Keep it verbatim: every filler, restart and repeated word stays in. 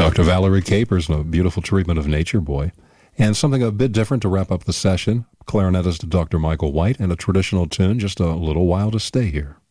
Doctor Valerie Capers, a beautiful treatment of Nature Boy. And something a bit different to wrap up the session, clarinetist Doctor Michael White, and a traditional tune, Just a Little While to Stay Here.